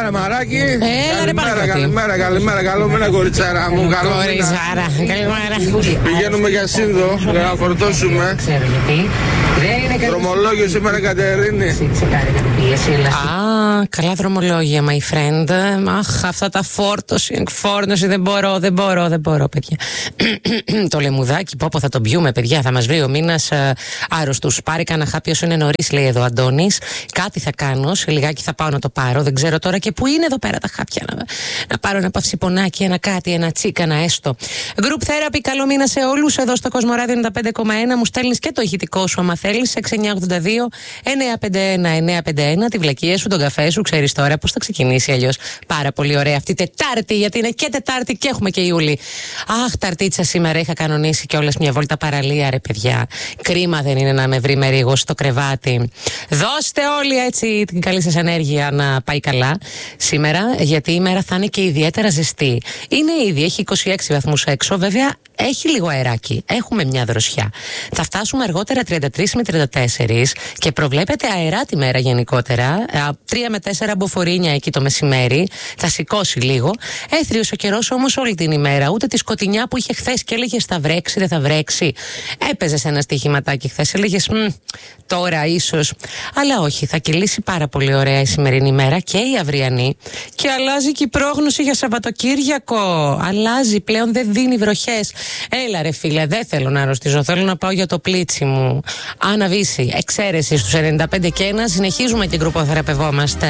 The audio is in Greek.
Καλημέρα, μαράκι. Καλημέρα. Καλό μήνα, κοριτσάρα μου. Κοριτσάρα, καλημέρα. Πηγαίνουμε για Σύνδο για να φορτώσουμε. Δρομολόγιο σήμερα, Κατερίνη. Α, καλά δρομολόγια, my friend. Αχ, αυτά τα εκφόρτωση, δεν μπορώ, παιδιά. Το λεμουδάκι, πω θα τον πιούμε, παιδιά. Θα μας βρει ο μήνας άρρωστους. Πάρει κανένα χάπι όσο είναι νωρίς, λέει εδώ Αντώνης. Κάτι θα κάνω, σε λιγάκι θα πάω να το πάρω. Δεν ξέρω τώρα και πού είναι εδώ πέρα τα χάπια. Να πάρω ένα παυσιπονάκι, ένα κάτι, ένα τσίκα, ένα έστω. Group Therapy, καλό μήνα σε όλους. Εδώ στο Κοσμοράδιο 95,1. Μου στέλνεις και το ηχητικό σου, άμα θέλεις. 6982-951-951. Τη βλακία σου, τον καφέ σου, ξέρεις τώρα πώς θα ξεκινήσει αλλιώς. Πάρα πολύ ωραία αυτή Τετάρτη, γιατί είναι και Τετάρτη και έχουμε και Ιούλη. Αχ, Ταρτίτσα σήμερα είχα κανονίσει κιόλας μια βόλτα παραλία, ρε παιδιά. Κρίμα δεν είναι να με βρει με ρίγο στο κρεβάτι. Δώστε όλοι έτσι την καλή σας ενέργεια να πάει καλά σήμερα, γιατί η μέρα θα είναι και ιδιαίτερα ζεστή. Είναι ήδη, έχει 26 βαθμούς έξω, βέβαια έχει λίγο αεράκι. Έχουμε μια δροσιά. Θα φτάσουμε αργότερα 33 με 34 και προβλέπεται αερά τη μέρα γενικότερα. 3 με 4 μποφορίνια εκεί το μεσημέρι. Θα σηκώσει λίγο. Έθριος ο καιρός όμως όλη την ημέρα. Ούτε τη σκοτεινιά που είχε χθες και έλεγες θα βρέξει, δεν θα βρέξει. Έπαιζες ένα στοιχηματάκι χθες. Έλεγες τώρα ίσως. Αλλά όχι, θα κυλήσει πάρα πολύ ωραία η σημερινή ημέρα και η αυριανή. Και αλλάζει και η πρόγνωση για Σαββατοκύριακο. Αλλάζει πλέον, δεν δίνει βροχές. Έλα ρε φίλε, δεν θέλω να αρρωστήσω. Θέλω να πάω για το πλίτσι μου. Άννα Βύση, εξαίρεση στους 95 και 1. Συνεχίζουμε την γκρουποθεραπευόμαστε.